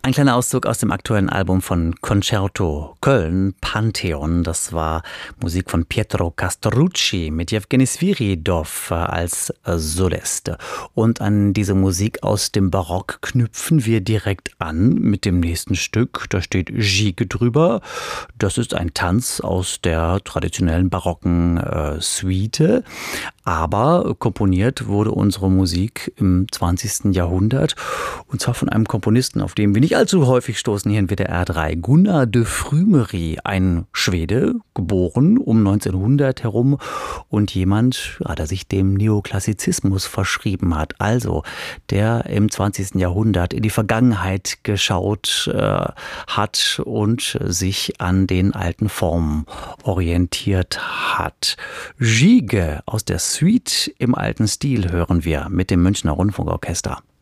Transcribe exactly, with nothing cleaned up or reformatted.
Ein kleiner Auszug aus dem aktuellen Album von Concerto Köln, Pantheon. Das war Musik von Pietro Castrucci mit Jewgeni Sviridov als Solist. Und an diese Musik aus dem Barock knüpfen wir direkt an mit dem nächsten Stück. Da steht Gigue drüber. Das ist ein Tanz aus der traditionellen barocken äh, Suite. Aber komponiert wurde unsere Musik im zwanzigsten Jahrhundert. Und zwar von einem Komponisten, auf den wir nicht allzu häufig stoßen hier in W D R drei. Gunnar de Frumery, ein Schwede, geboren um neunzehnhundert herum und jemand, ja, der sich dem Neoklassizismus verschrieben hat. Also, der im zwanzigsten Jahrhundert in die Vergangenheit geschaut äh, hat und sich an den alten Formen orientiert hat. Gigue aus der Suite im alten Stil hören wir mit dem Münchner Rundfunkorchester.